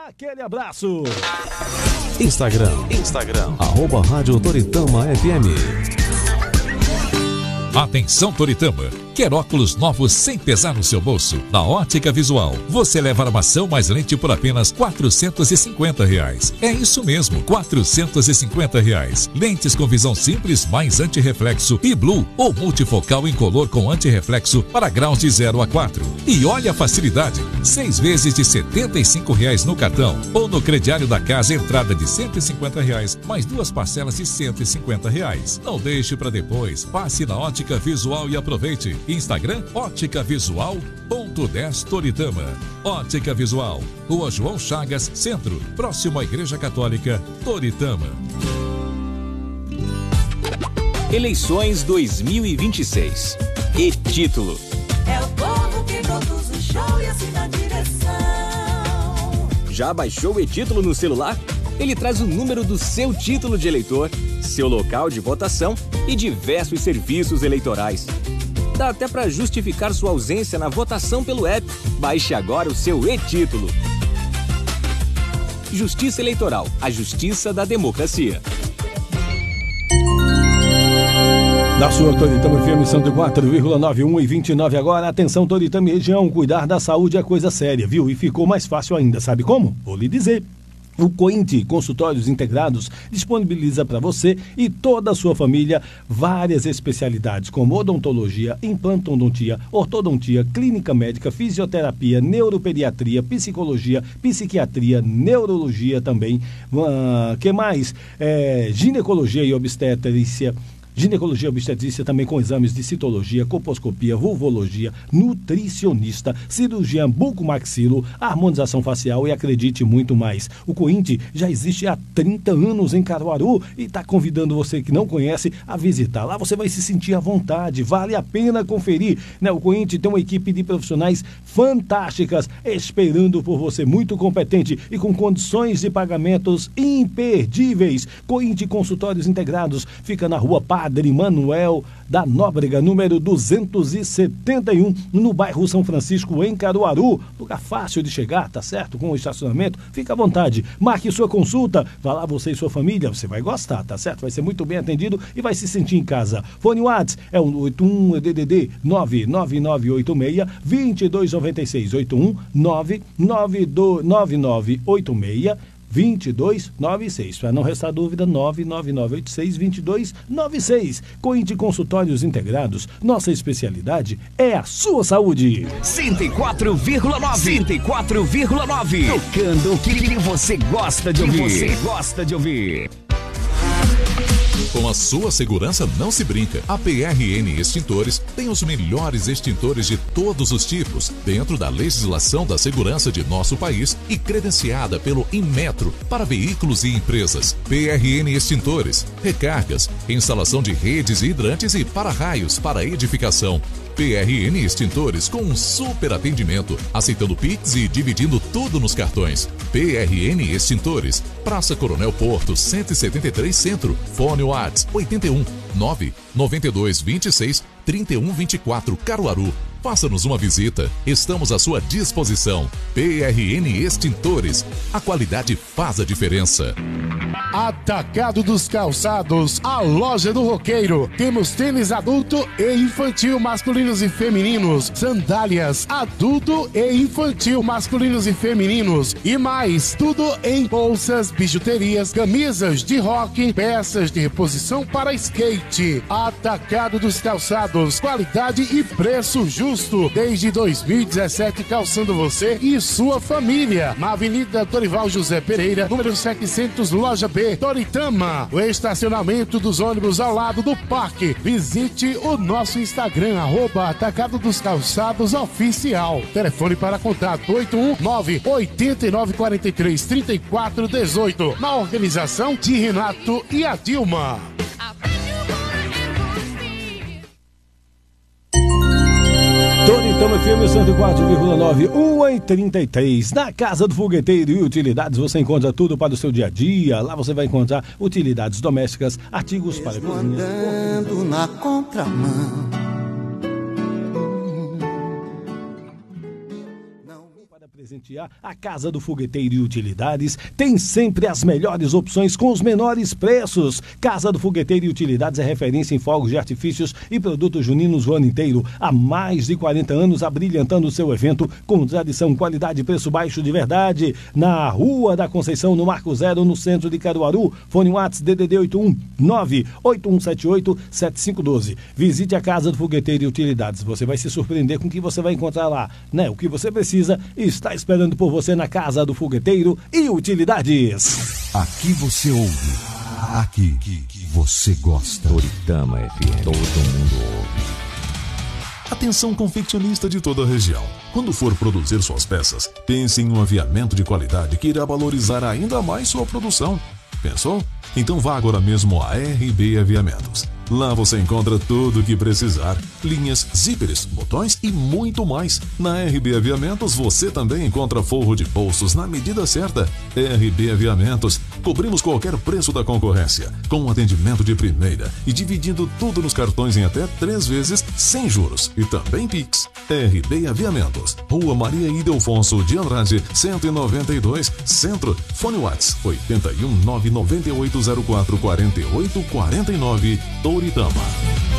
Aquele abraço. Instagram, @Rádio Toritama FM. Atenção Toritama, quer óculos novos sem pesar no seu bolso? Na Ótica Visual, você leva armação mais lente por apenas R$450. É isso mesmo, R$450. Lentes com visão simples mais antirreflexo e blue ou multifocal em color com antirreflexo para graus de 0 a 4. E olha a facilidade, 6 vezes de R$75 no cartão ou no crediário da casa, entrada de R$150 mais 2 parcelas de R$150. Não deixe para depois, passe na Ótica Visual e aproveite. Instagram, Ótica Visual.10 Toritama. Ótica Visual, Rua João Chagas, Centro, próximo à Igreja Católica, Toritama. Eleições 2026. E título. É o povo que produz o show e assina a direção. Já baixou o e-título no celular? Ele traz o número do seu título de eleitor, seu local de votação e diversos serviços eleitorais. Dá até para justificar sua ausência na votação pelo app. Baixe agora o seu e-título. Justiça Eleitoral, a justiça da democracia. Da sua Toritama FM 104,91 e 29 agora. Atenção Toritama e região, cuidar da saúde é coisa séria, viu? E ficou mais fácil ainda, sabe como? Vou lhe dizer. O Coint Consultórios Integrados disponibiliza para você e toda a sua família várias especialidades como odontologia, implantodontia, ortodontia, clínica médica, fisioterapia, neuropediatria, psicologia, psiquiatria, neurologia também. Que mais? Ginecologia e obstetrícia. Ginecologia e obstetrícia também com exames de citologia, colposcopia, vulvologia, nutricionista, cirurgia bucomaxilo, harmonização facial e acredite muito mais. O Coint já existe há 30 anos em Caruaru e está convidando você que não conhece a visitar. Lá você vai se sentir à vontade, vale a pena conferir, né? O Coint tem uma equipe de profissionais fantásticas esperando por você, muito competente e com condições de pagamentos imperdíveis. Coint Consultórios Integrados fica na rua Padre Manuel da Nóbrega, número 271, no bairro São Francisco, em Caruaru. Lugar fácil de chegar, tá certo? Com o estacionamento, fica à vontade. Marque sua consulta, vá lá você e sua família, você vai gostar, tá certo? Vai ser muito bem atendido e vai se sentir em casa. Fone WhatsApp é o 81 DDD 99986 2296, 81 99986 2296. Para não restar dúvida, 99986-2296. Coint Consultórios Integrados. Nossa especialidade é a sua saúde. 104,9. Tocando o que você gosta de ouvir. Com a sua segurança não se brinca. A PRN Extintores tem os melhores extintores de todos os tipos, dentro da legislação da segurança de nosso país e credenciada pelo Inmetro para veículos e empresas. PRN Extintores, recargas, instalação de redes e hidrantes e para-raios para edificação. PRN Extintores com um super atendimento, aceitando Pix e dividindo tudo nos cartões. PRN Extintores, Praça Coronel Porto, 173 Centro. Fone WhatsApp 81 992 26 31 24 Caruaru. Faça-nos uma visita, estamos à sua disposição. PRN Extintores, a qualidade faz a diferença. Atacado dos Calçados, a loja do roqueiro. Temos tênis adulto e infantil, masculinos e femininos, sandálias adulto e infantil, masculinos e femininos e mais, tudo em bolsas, bijuterias, camisas de rock, peças de reposição para skate. Atacado dos Calçados, qualidade e preço justo. Desde 2017, calçando você e sua família. Na Avenida Dorival José Pereira, número 700, Loja B, Toritama. O estacionamento dos ônibus ao lado do parque. Visite o nosso Instagram, @Atacado dos Calçados Oficial. Telefone para contato 819-8943-3418. Na organização de Renato e a Dilma. Toritama FM 104,9, 1h33. Na Casa do Fogueteiro e Utilidades você encontra tudo para o seu dia a dia. Lá você vai encontrar utilidades domésticas, artigos para cozinha. Andando na contramão. presentear, a Casa do Fogueteiro e Utilidades tem sempre as melhores opções com os menores preços. Casa do Fogueteiro e Utilidades é referência em fogos de artifícios e produtos juninos o ano inteiro. Há mais de 40 anos abrilhantando o seu evento com tradição, qualidade e preço baixo de verdade. Na Rua da Conceição, no Marco Zero, no centro de Caruaru. Fone WhatsApp DDD 819-8178-7512. Visite a Casa do Fogueteiro e Utilidades. Você vai se surpreender com o que você vai encontrar lá, né? O que você precisa está esperando por você na Casa do Fogueteiro e Utilidades. Aqui você ouve, aqui você gosta. Toritama FM, todo mundo ouve. Atenção confeccionista de toda a região. Quando for produzir suas peças, pense em um aviamento de qualidade que irá valorizar ainda mais sua produção. Pensou? Então vá agora mesmo a RB Aviamentos. Lá você encontra tudo o que precisar. Linhas, zíperes, botões e muito mais. Na RB Aviamentos você também encontra forro de bolsos na medida certa. RB Aviamentos. Cobrimos qualquer preço da concorrência, com um atendimento de primeira e dividindo tudo nos cartões em até 3 vezes sem juros e também Pix. RB Aviamentos. Rua Maria Ildefonso de Andrade, 192, Centro. Fone WhatsApp 81 99804 4849. Toritama.